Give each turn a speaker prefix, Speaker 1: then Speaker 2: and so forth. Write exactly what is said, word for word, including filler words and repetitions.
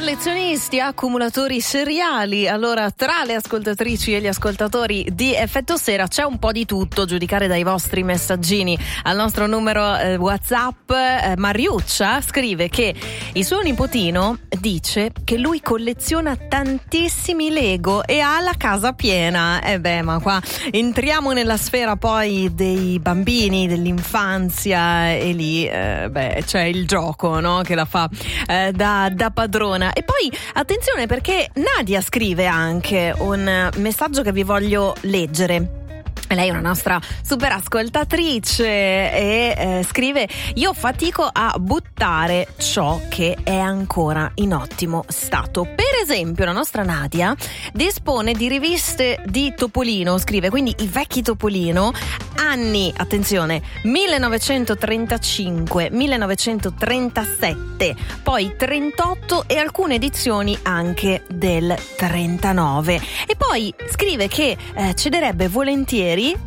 Speaker 1: Collezionisti, accumulatori seriali. Allora, tra le ascoltatrici e gli ascoltatori di Effetto Sera c'è un po' di tutto, giudicare dai vostri messaggini al nostro numero eh, WhatsApp. eh, Mariuccia scrive che il suo nipotino dice che lui colleziona tantissimi Lego e ha la casa piena. E eh beh, ma qua entriamo nella sfera poi dei bambini, dell'infanzia, e lì eh, beh, c'è il gioco, no? Che la fa eh, da, da padrona. E poi attenzione, perché Nadia scrive anche un messaggio che vi voglio leggere. Lei è una nostra super ascoltatrice e eh, scrive: io fatico a buttare ciò che è ancora in ottimo stato. Per esempio, la nostra Nadia dispone di riviste di Topolino, scrive, quindi i vecchi Topolino, anni, attenzione, millenovecentotrentacinque, millenovecentotrentasette, poi trentotto e alcune edizioni anche del trentanove. E poi scrive che eh, cederebbe volentieri